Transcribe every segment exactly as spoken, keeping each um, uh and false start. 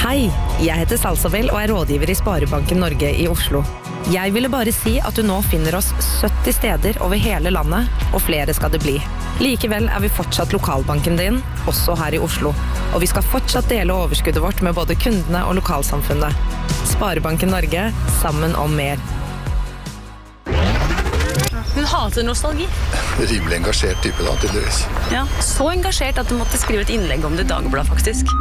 Hei, jeg heter Salsabel og er rådgiver i Sparebanken Norge i Oslo. Jeg ville bare si at du nå finner oss sytti steder over hele landet, og flere skal det bli. Likevel er vi fortsatt lokalbanken din, også her i Oslo. Og vi skal fortsatt dele overskuddet vårt med både kundene og lokalsamfunnet. Sparebanken Norge, sammen om mer. Hun hater nostalgi. Rimelig engasjert type da, tydeligvis. Ja, så engasjert at du måtte skrive et innlegg om det i Dagbladet, faktisk.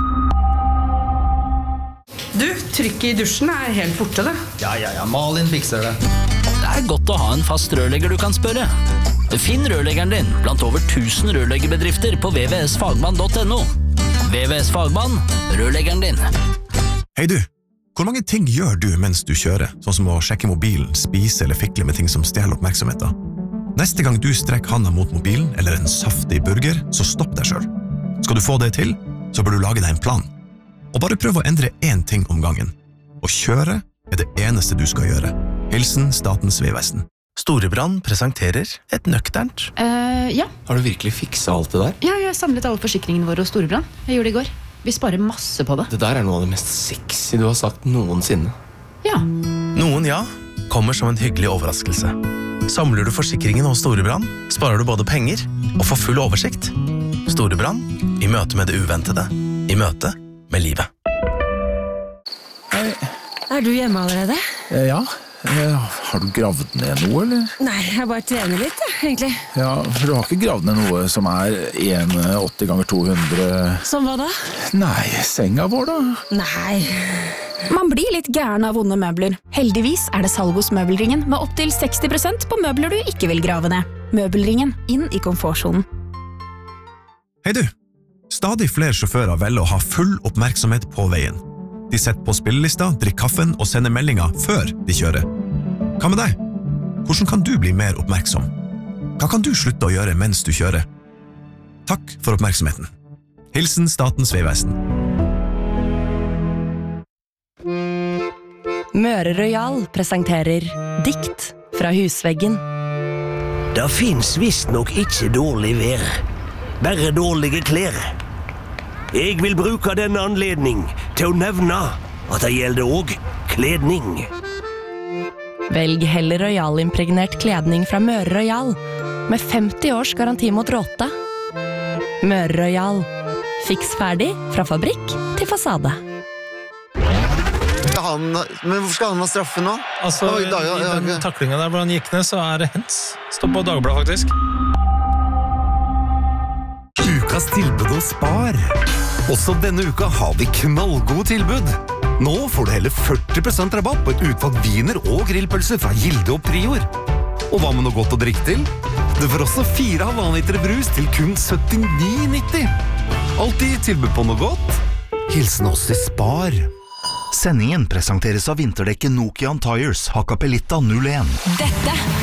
Du, trykket i dusjen er helt borte, det. Ja, ja, ja, Malin fikser det. Det er godt å ha en fast rørlegger du kan spørre. Finn rørleggeren din blant over tusen rørleggerbedrifter på w w w punktum fagmann punktum no. W W S Fagmann, rørleggeren din. Hei du, hvor mange ting gjør du mens du kjører, sånn som å sjekke mobilen, spise eller fikle med ting som stjeler oppmerksomheten? Neste gang du strekker handa mot mobilen eller en saftig burger, så stopp deg selv. Skal du få det til, så bør du lage deg en plan. Og bare prøv å endre én ting om gangen. Å kjøre er det eneste du skal gjøre. Hilsen Statens vegvesen. Storebrand presenterer et nøkternt. Uh, ja. Har du virkelig fikset alt det der? Ja, jeg har samlet alle forsikringene våre hos Storebrand. Jeg gjorde det i går. Vi sparer masse på det. Det der er noe av det mest sexy du har sagt noensinne. Ja. Noen ja, kommer som en hyggelig overraskelse. Samler du forsikringen hos Storebrand, sparer du både penger og får full oversikt. Storebrand, i møte med det uventede. I møte med livet. Hei. Er du hjemme allerede? Ja. Har du gravd ned noe, eller? Nei, jeg bare trener litt, egentlig. Ja, for du har ikke gravd ned noe som er en åtti ganger to hundre... Som hva da? Nei, senga vår da. Nei. Man blir litt gæren av vonde møbler. Heldigvis er det salg hos Møbelringen med opp til seksti prosent på møbler du ikke vil grave ned. Møbelringen, inn i komfortzonen. Hei du! Stadig flere sjåfører velger å ha full oppmerksomhet på veien. De setter på spillelista, drikker kaffen og sender meldinger før de kjører. Hva med deg? Hvordan kan du bli mer oppmerksom? Hva kan du slutte å gjøre mens du kjører? Takk for oppmerksomheten. Hilsen Statens vegvesen. Møre Royal presenterer Dikt fra husveggen. Det finnes visst nok ikke dårlig vær, bare dårlige klær. Jeg vil bruke denne anledning til å nevne at det gjelder også kledning. Velg heller Royal-impregnert kledning fra Møre Royal, med femti års garanti mot råte. Møre Royal. Fiks ferdig fra fabrikk til fasade. Han, men hvorfor skal han ha straffe nå? Altså, i dag, ja, ja, i den taklingen der hvor han gikk ned, så er det hens. Står på Dagbladet, faktisk. Ukas tilbud hos Spar. Også denne uka har vi knallgode tilbud. Nå får du hele førti prosent rabatt på et utvalg viner og grillpølser fra Gilde og Prior. Og hva med noe godt å drikke til? Du får også fire halvannen liter brus til kun syttini nitti. Alltid tilbud på noe godt. Hilsen oss i Spar. Sendingen presenteres av vinterdekket Nokian Tires Hakkapeliitta null en. Dette